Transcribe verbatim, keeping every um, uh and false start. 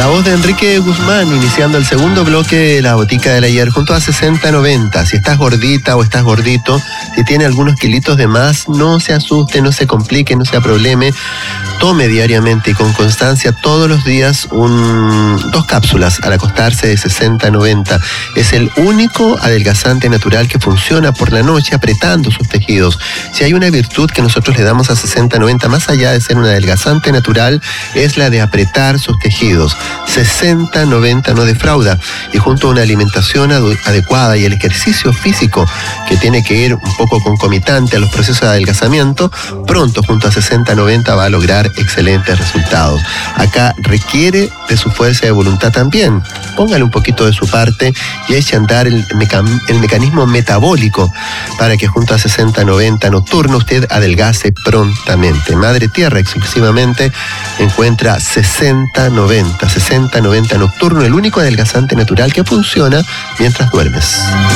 La voz de Enrique Guzmán, iniciando el segundo bloque de La Botica del Ayer, junto a sesenta noventa. Si estás gordita o estás gordito, si tiene algunos kilitos de más, no se asuste, no se complique, no se aprobleme. Tome diariamente y con constancia todos los días un, dos cápsulas al acostarse de sesenta noventa. Es el único adelgazante natural que funciona por la noche apretando sus tejidos. Si hay una virtud que nosotros le damos a sesenta noventa, más allá de ser un adelgazante natural, es la de apretar sus tejidos. sesenta noventa no defrauda, y junto a una alimentación adecuada y el ejercicio físico que tiene que ir un poco concomitante a los procesos de adelgazamiento, pronto junto a sesenta noventa va a lograr excelentes resultados. Acá requiere de su fuerza de voluntad también. Póngale un poquito de su parte y eche a andar el, meca el mecanismo metabólico para que junto a sesenta noventa nocturno usted adelgace prontamente. Madre Tierra exclusivamente encuentra sesenta noventa, sesenta noventa nocturno, el único adelgazante natural que funciona mientras duermes.